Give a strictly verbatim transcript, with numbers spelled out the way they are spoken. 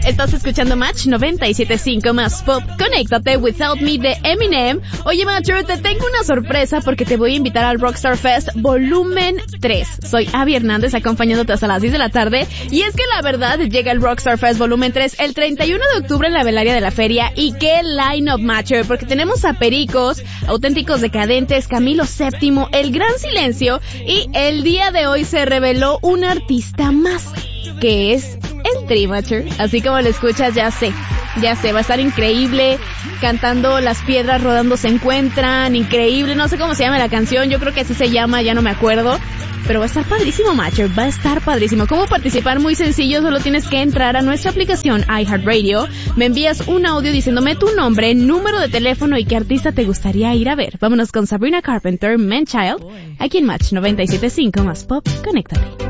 Estás escuchando Match noventa y siete punto cinco más Pop. Conéctate Without Me de Eminem. Oye, Matcher, te tengo una sorpresa porque te voy a invitar al Rockstar Fest Volumen tres. Soy Abby Hernández acompañándote hasta las seis de la tarde. Y es que la verdad, llega el Rockstar Fest Volumen tres el treinta y uno de octubre en la velaria de la feria. Y qué line-up, Matcher, porque tenemos a Pericos, Auténticos Decadentes, Camilo séptimo, El Gran Silencio. Y el día de hoy se reveló un artista más, que es el Tri, Matcher. Así como lo escuchas, ya sé, ya sé, va a estar increíble, cantando Las Piedras Rodando Se Encuentran, increíble, no sé cómo se llama la canción, yo creo que así se llama, ya no me acuerdo, pero va a estar padrísimo, Matcher, va a estar padrísimo. ¿Cómo participar? Muy sencillo, solo tienes que entrar a nuestra aplicación iHeartRadio, me envías un audio diciéndome tu nombre, número de teléfono y qué artista te gustaría ir a ver. Vámonos con Sabrina Carpenter, Man Child, aquí en Match noventa y siete punto cinco más Pop, conéctate.